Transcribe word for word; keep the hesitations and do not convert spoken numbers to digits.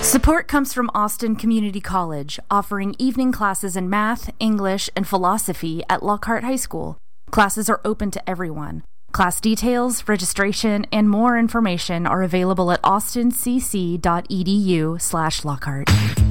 Support comes from Austin Community College, offering evening classes in math, English, and philosophy at Lockhart High School. Classes are open to everyone. Class details, registration, and more information are available at austincc.edu slash Lockhart.